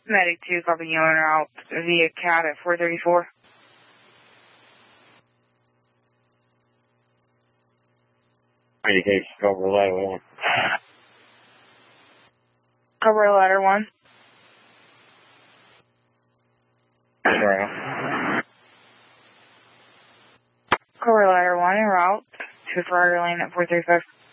Medic 2, copy you en route via CAT at 434. Communication, cover ladder 1. Cover ladder 1. Ground. Cover ladder 1 en route to Friar Lane at 435.